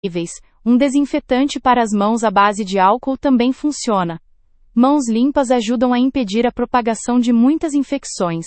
Um desinfetante para as mãos à base de álcool também funciona. Mãos limpas ajudam a impedir a propagação de muitas infecções.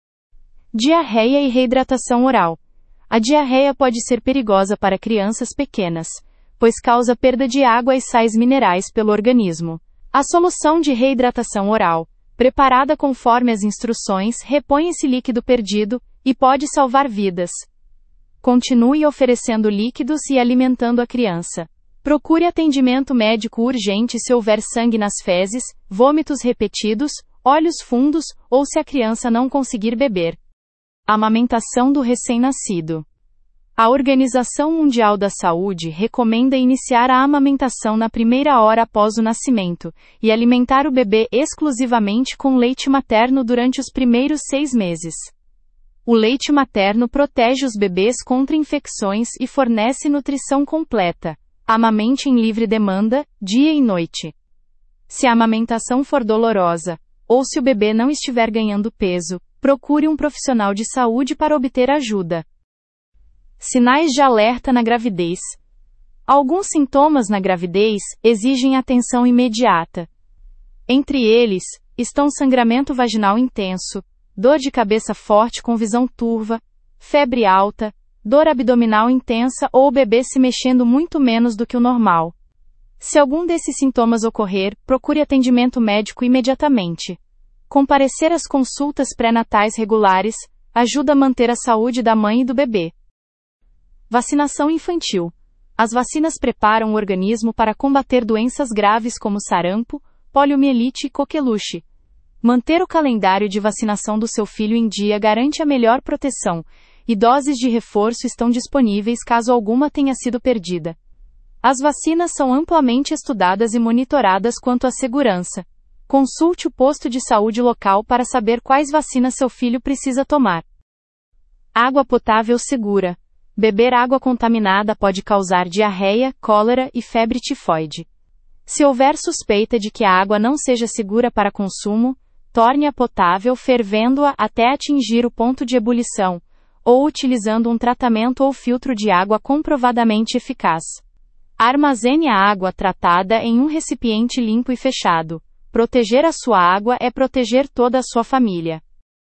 Diarreia e reidratação oral. A diarreia pode ser perigosa para crianças pequenas, pois causa perda de água e sais minerais pelo organismo. A solução de reidratação oral, preparada conforme as instruções, repõe esse líquido perdido e pode salvar vidas. Continue oferecendo líquidos e alimentando a criança. Procure atendimento médico urgente se houver sangue nas fezes, vômitos repetidos, olhos fundos ou se a criança não conseguir beber. Amamentação do recém-nascido. A Organização Mundial da Saúde recomenda iniciar a amamentação na primeira hora após o nascimento e alimentar o bebê exclusivamente com leite materno durante os primeiros 6 meses. O leite materno protege os bebês contra infecções e fornece nutrição completa. Amamente em livre demanda, dia e noite. Se a amamentação for dolorosa, ou se o bebê não estiver ganhando peso, procure um profissional de saúde para obter ajuda. Sinais de alerta na gravidez. Alguns sintomas na gravidez exigem atenção imediata. Entre eles, estão sangramento vaginal intenso, dor de cabeça forte com visão turva, febre alta, dor abdominal intensa ou o bebê se mexendo muito menos do que o normal. Se algum desses sintomas ocorrer, procure atendimento médico imediatamente. Comparecer às consultas pré-natais regulares ajuda a manter a saúde da mãe e do bebê. Vacinação infantil. As vacinas preparam o organismo para combater doenças graves como sarampo, poliomielite e coqueluche. Manter o calendário de vacinação do seu filho em dia garante a melhor proteção, e doses de reforço estão disponíveis caso alguma tenha sido perdida. As vacinas são amplamente estudadas e monitoradas quanto à segurança. Consulte o posto de saúde local para saber quais vacinas seu filho precisa tomar. Água potável segura. Beber água contaminada pode causar diarreia, cólera e febre tifoide. Se houver suspeita de que a água não seja segura para consumo, torne-a potável fervendo-a até atingir o ponto de ebulição, ou utilizando um tratamento ou filtro de água comprovadamente eficaz. Armazene a água tratada em um recipiente limpo e fechado. Proteger a sua água é proteger toda a sua família.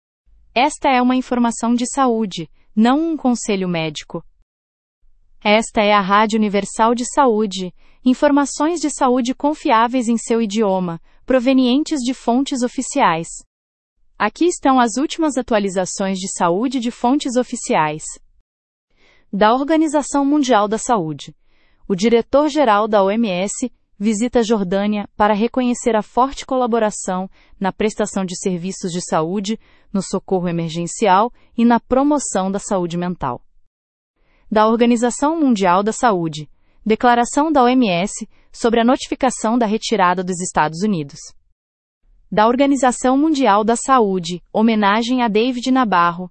Esta é uma informação de saúde, não um conselho médico. Esta é a Rádio Universal de Saúde, informações de saúde confiáveis em seu idioma, provenientes de fontes oficiais. Aqui estão as últimas atualizações de saúde de fontes oficiais. Da Organização Mundial da Saúde. O diretor-geral da OMS visita a Jordânia para reconhecer a forte colaboração na prestação de serviços de saúde, no socorro emergencial e na promoção da saúde mental. Da Organização Mundial da Saúde. Declaração da OMS sobre a notificação da retirada dos Estados Unidos. Da Organização Mundial da Saúde, homenagem a David Nabarro.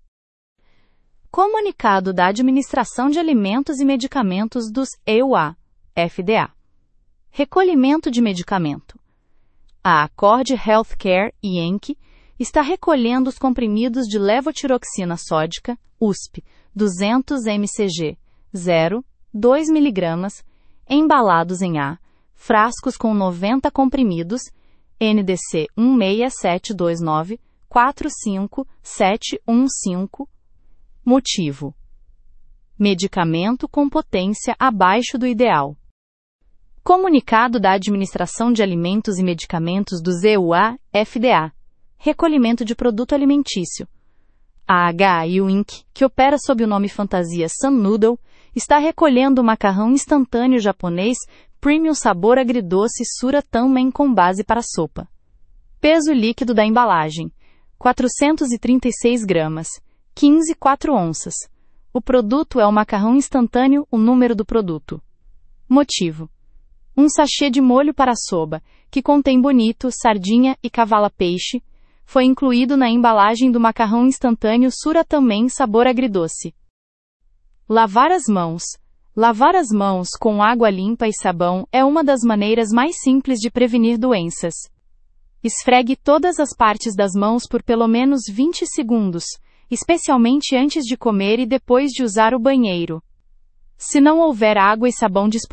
Comunicado da Administração de Alimentos e Medicamentos dos EUA, FDA. Recolhimento de medicamento. A Accord Healthcare, Inc., está recolhendo os comprimidos de levotiroxina sódica, USP, 200 mcg, 0,2 mg, embalados em A, frascos com 90 comprimidos, NDC 16729-45715. Motivo: medicamento com potência abaixo do ideal. Comunicado da Administração de Alimentos e Medicamentos dos EUA, FDA. Recolhimento de produto alimentício. A HAIU Inc., que opera sob o nome fantasia Sun Noodle, está recolhendo o macarrão instantâneo japonês Premium Sabor Agridoce Sura Tanmen com base para sopa. Peso líquido da embalagem: 436 gramas, 15,4 onças. O produto é o macarrão instantâneo, o número do produto. Motivo: um sachê de molho para soba, que contém bonito, sardinha e cavala-peixe, foi incluído na embalagem do macarrão instantâneo Sura Tanmen Sabor Agridoce. Lavar as mãos. Lavar as mãos com água limpa e sabão é uma das maneiras mais simples de prevenir doenças. Esfregue todas as partes das mãos por pelo menos 20 segundos, especialmente antes de comer e depois de usar o banheiro. Se não houver água e sabão disponível,